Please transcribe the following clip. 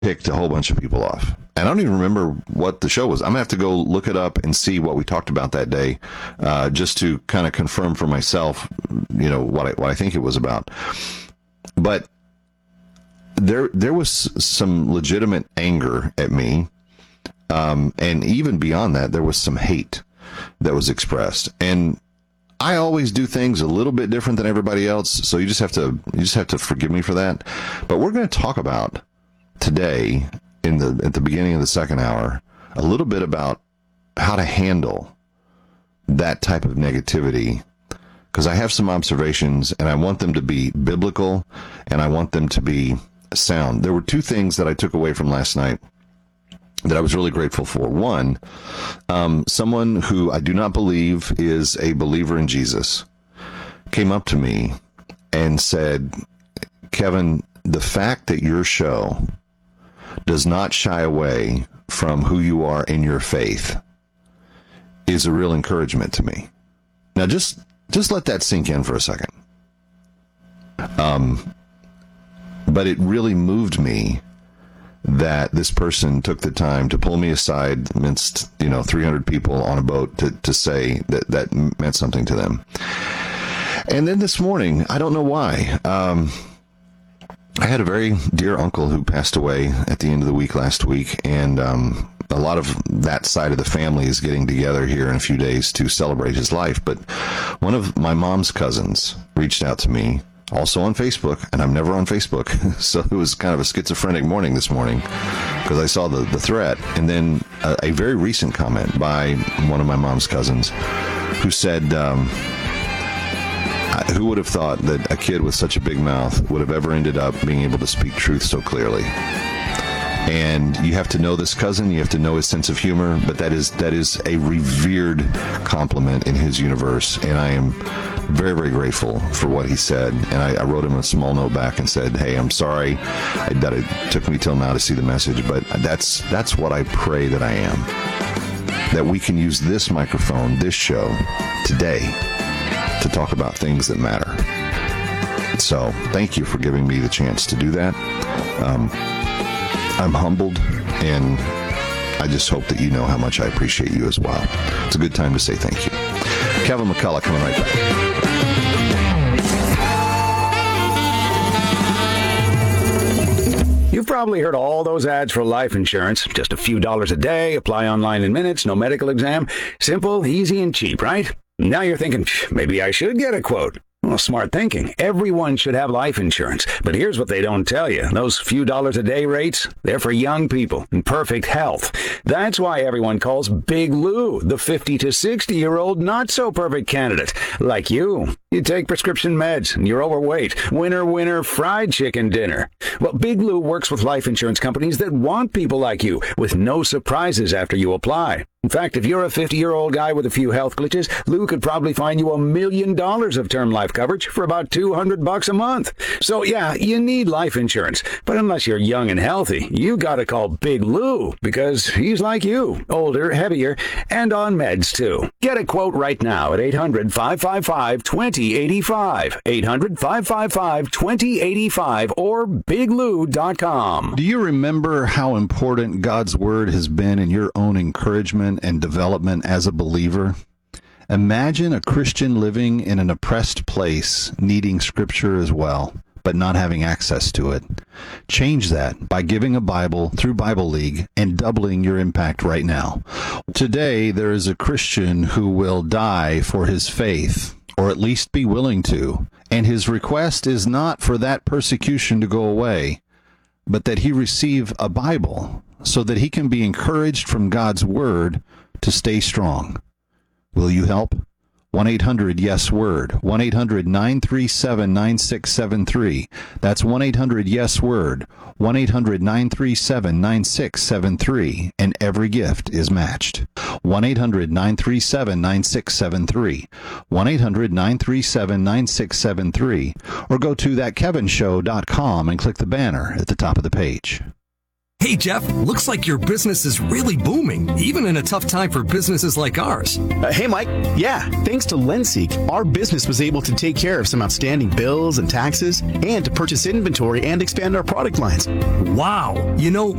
picked a whole bunch of people off. And I don't even remember what the show was. I'm going to have to go look it up and see what we talked about that day, just to kind of confirm for myself, what I think it was about. But there was some legitimate anger at me. And even beyond that, there was some hate that was expressed. And I always do things a little bit different than everybody else. So you just have to forgive me for that. But we're going to talk about today at the beginning of the second hour, a little bit about how to handle that type of negativity, because I have some observations and I want them to be biblical and I want them to be sound. There were two things that I took away from last night that I was really grateful for. One, someone who I do not believe is a believer in Jesus came up to me and said, Kevin, the fact that your show does not shy away from who you are in your faith is a real encouragement to me. Now, just let that sink in for a second. But it really moved me that this person took the time to pull me aside amidst 300 people on a boat to say that meant something to them. And then this morning, I don't know why, I had a very dear uncle who passed away at the end of the week last week, and a lot of that side of the family is getting together here in a few days to celebrate his life. But one of my mom's cousins reached out to me, also on Facebook, and I'm never on Facebook, so it was kind of a schizophrenic morning this morning because I saw the threat. And then a very recent comment by one of my mom's cousins who said, who would have thought that a kid with such a big mouth would have ever ended up being able to speak truth so clearly? And you have to know this cousin, you have to know his sense of humor, but that is a revered compliment in his universe, and I am very, very grateful for what he said. And I wrote him a small note back and said, hey, I'm sorry that it took me till now to see the message, but that's what I pray that I am. That we can use this microphone, this show, today, to talk about things that matter. So thank you for giving me the chance to do that. I'm humbled, and I just hope that you know how much I appreciate you as well. It's a good time to say thank you. Kevin McCullough coming right back. You've probably heard all those ads for life insurance. Just a few dollars a day, apply online in minutes, no medical exam. Simple, easy, and cheap, right? Now you're thinking, maybe I should get a quote. Well, smart thinking. Everyone should have life insurance. But here's what they don't tell you. Those few dollars a day rates, they're for young people in perfect health. That's why everyone calls Big Lou the 50 to 60-year-old not-so-perfect candidate. Like you. You take prescription meds and you're overweight. Winner, fried chicken dinner. Well, Big Lou works with life insurance companies that want people like you with no surprises after you apply. In fact, if you're a 50-year-old guy with a few health glitches, Lou could probably find you $1 million of term life coverage for about $200 a month. So yeah, you need life insurance. But unless you're young and healthy, you gotta call Big Lou because he's like you, older, heavier, and on meds too. Get a quote right now at 800-555-2085, 800-555-2085, or biglou.com. Do you remember how important God's Word has been in your own encouragement and development as a believer? Imagine a Christian living in an oppressed place, needing Scripture as well, but not having access to it. Change that by giving a Bible through Bible League and doubling your impact right now. Today, there is a Christian who will die for his faith, or at least be willing to, and his request is not for that persecution to go away, but that he receive a Bible so that he can be encouraged from God's Word to stay strong. Will you help? 1-800-YES-WORD, 1-800-937-9673. That's 1-800-YES-WORD, 1-800-937-9673, and every gift is matched. 1-800-937-9673, 1-800-937-9673, or go to thatkevinshow.com and click the banner at the top of the page. Hey, Jeff, looks like your business is really booming, even in a tough time for businesses like ours. Hey, Mike. Yeah, thanks to Lenseek, our business was able to take care of some outstanding bills and taxes and to purchase inventory and expand our product lines. Wow. You know,